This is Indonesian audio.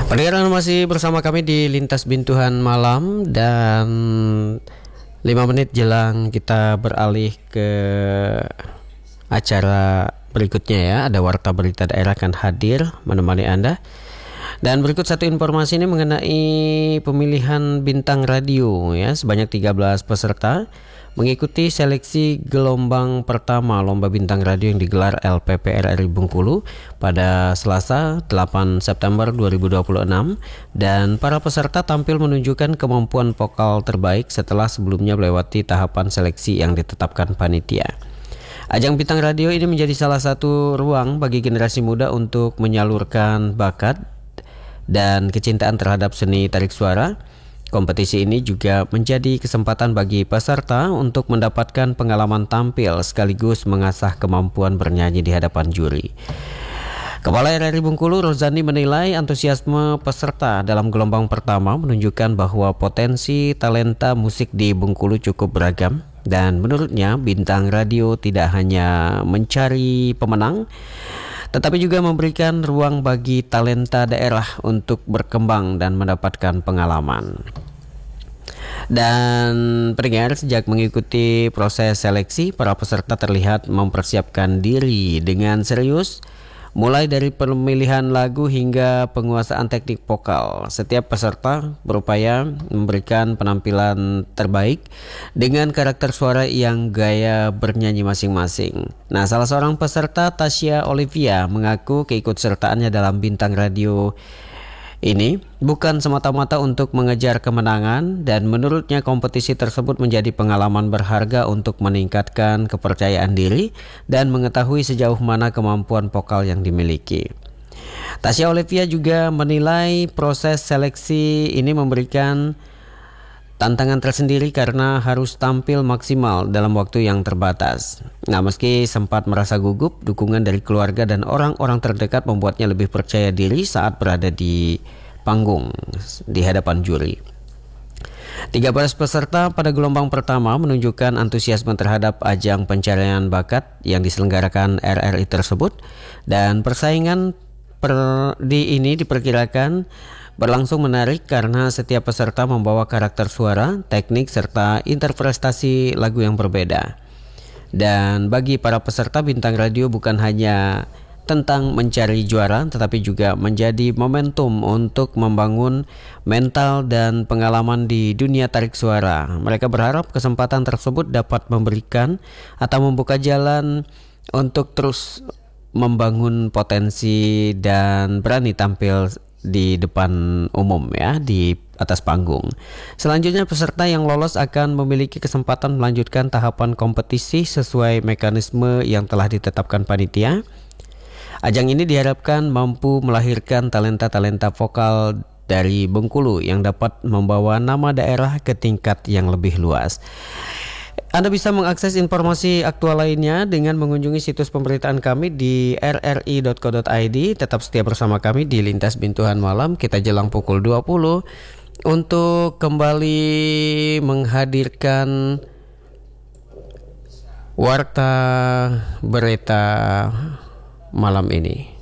Pendengar masih bersama kami di Lintas Bintuhan Malam dan 5 menit jelang kita beralih ke acara berikutnya ya. Ada Warta Berita Daerah akan hadir menemani Anda. Dan berikut satu informasi ini mengenai pemilihan bintang radio ya. Sebanyak 13 peserta mengikuti seleksi gelombang pertama Lomba Bintang Radio yang digelar LPPRRI Bengkulu pada Selasa 8 September 2026 dan para peserta tampil menunjukkan kemampuan vokal terbaik setelah sebelumnya melewati tahapan seleksi yang ditetapkan panitia. Ajang Bintang Radio ini menjadi salah satu ruang bagi generasi muda untuk menyalurkan bakat dan kecintaan terhadap seni tarik suara. Kompetisi ini juga menjadi kesempatan bagi peserta untuk mendapatkan pengalaman tampil sekaligus mengasah kemampuan bernyanyi di hadapan juri. Kepala RRI Bengkulu Rozani menilai antusiasme peserta dalam gelombang pertama menunjukkan bahwa potensi talenta musik di Bengkulu cukup beragam dan menurutnya bintang radio tidak hanya mencari pemenang tetapi juga memberikan ruang bagi talenta daerah untuk berkembang dan mendapatkan pengalaman. Dan pendengar, sejak mengikuti proses seleksi, para peserta terlihat mempersiapkan diri dengan serius, mulai dari pemilihan lagu hingga penguasaan teknik vokal. Setiap peserta berupaya memberikan penampilan terbaik dengan karakter suara yang gaya bernyanyi masing-masing. Nah, salah seorang peserta, Tasya Olivia, mengaku keikutsertaannya dalam Bintang Radio ini bukan semata-mata untuk mengejar kemenangan dan menurutnya kompetisi tersebut menjadi pengalaman berharga untuk meningkatkan kepercayaan diri dan mengetahui sejauh mana kemampuan vokal yang dimiliki. Tasya Olivia juga menilai proses seleksi ini memberikan tantangan tersendiri karena harus tampil maksimal dalam waktu yang terbatas. Nah, meski sempat merasa gugup, dukungan dari keluarga dan orang-orang terdekat membuatnya lebih percaya diri saat berada di panggung di hadapan juri. 13 peserta pada gelombang pertama menunjukkan antusiasme terhadap ajang pencarian bakat yang diselenggarakan RRI tersebut dan persaingan ini diperkirakan berlangsung menarik karena setiap peserta membawa karakter suara, teknik, serta interpretasi lagu yang berbeda. Dan bagi para peserta, Bintang Radio bukan hanya tentang mencari juara, tetapi juga menjadi momentum untuk membangun mental dan pengalaman di dunia tarik suara. Mereka berharap kesempatan tersebut dapat memberikan atau membuka jalan untuk terus membangun potensi dan berani tampil di depan umum ya, di atas panggung. Selanjutnya peserta yang lolos akan memiliki kesempatan melanjutkan tahapan kompetisi sesuai mekanisme yang telah ditetapkan panitia. Ajang ini diharapkan mampu melahirkan talenta-talenta vokal dari Bengkulu yang dapat membawa nama daerah ke tingkat yang lebih luas. Anda bisa mengakses informasi aktual lainnya dengan mengunjungi situs pemberitaan kami di rri.co.id. Tetap setia bersama kami di Lintas Bintuhan Malam. Kita jelang pukul 20 untuk kembali menghadirkan Warta Berita malam ini.